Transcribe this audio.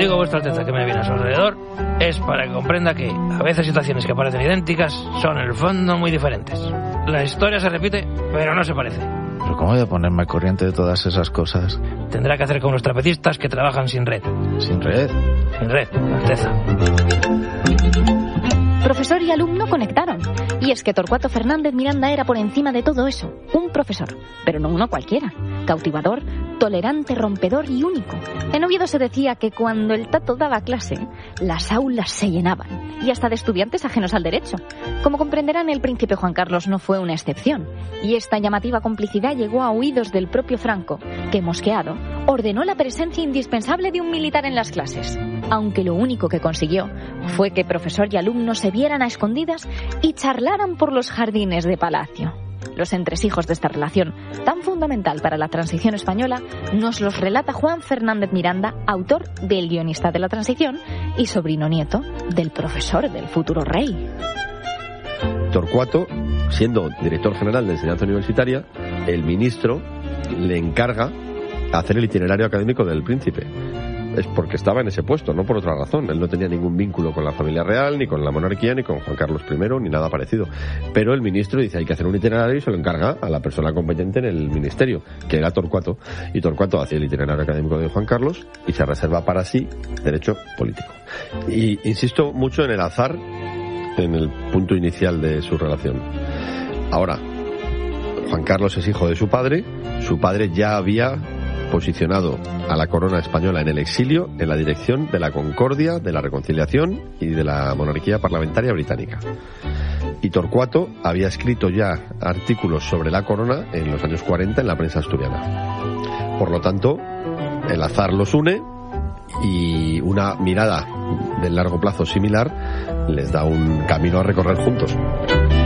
digo a vuestra alteza que me viene a su alrededor, es para que comprenda que a veces situaciones que parecen idénticas son en el fondo muy diferentes. La historia se repite, pero no se parece. ¿Pero cómo voy a ponerme al corriente de todas esas cosas? Tendrá que hacer con los trapecistas que trabajan sin red. ¿Sin red? Sin red, Alteza. Profesor y alumno conectaron. Y es que Torcuato Fernández Miranda era por encima de todo eso, un profesor, pero no uno cualquiera, cautivador, tolerante, rompedor y único. En Oviedo se decía que cuando el Tato daba clase, las aulas se llenaban, y hasta de estudiantes ajenos al derecho. Como comprenderán, el príncipe Juan Carlos no fue una excepción, y esta llamativa complicidad llegó a oídos del propio Franco, que, mosqueado, ordenó la presencia indispensable de un militar en las clases, aunque lo único que consiguió fue que profesor y alumno se vieran a escondidas y charlaran por los jardines de Palacio. Los entresijos de esta relación, tan fundamental para la transición española, nos los relata Juan Fernández Miranda, autor del Guionista de la Transición y sobrino nieto del profesor del futuro rey. Torcuato, siendo director general de enseñanza universitaria, el ministro le encarga hacer el itinerario académico del príncipe. Es porque estaba en ese puesto, no por otra razón. Él no tenía ningún vínculo con la familia real, ni con la monarquía, ni con Juan Carlos I, ni nada parecido. Pero el ministro dice, hay que hacer un itinerario, y se lo encarga a la persona competente en el ministerio, que era Torcuato. Y Torcuato hacía el itinerario académico de Juan Carlos y se reserva para sí derecho político. Y insisto mucho en el azar, en el punto inicial de su relación. Ahora, Juan Carlos es hijo de su padre ya había posicionado a la corona española en el exilio en la dirección de la concordia, de la reconciliación y de la monarquía parlamentaria británica. Y Torcuato había escrito ya artículos sobre la corona en los años 40 en la prensa asturiana. Por lo tanto, el azar los une y una mirada de largo plazo similar les da un camino a recorrer juntos.